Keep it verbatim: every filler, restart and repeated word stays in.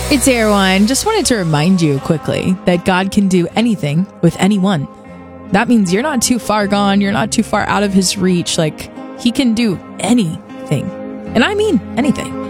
It's Erwan. Just wanted to remind you quickly that God can do anything with anyone. That means you're not too far gone. You're not too far out of his reach. Like, he can do anything. And I mean anything.